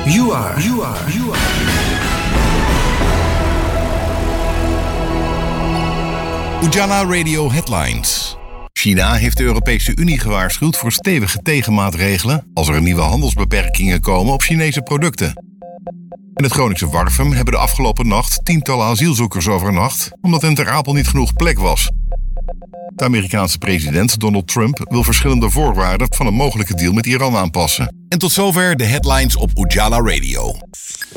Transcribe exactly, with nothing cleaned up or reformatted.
You are. You are. You are. Ujala Radio Headlines. China heeft de Europese Unie gewaarschuwd voor stevige tegenmaatregelen als er nieuwe handelsbeperkingen komen op Chinese producten. In het Groningse Warffum hebben de afgelopen nacht tientallen asielzoekers overnacht, omdat in Ter Apel niet genoeg plek was. De Amerikaanse president Donald Trump wil verschillende voorwaarden van een mogelijke deal met Iran aanpassen. En tot zover de headlines op Ujala Radio.